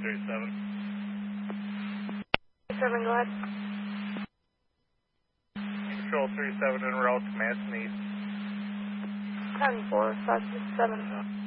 37. 7, go ahead. Control 37 en route to Madison East. 10-4, 567.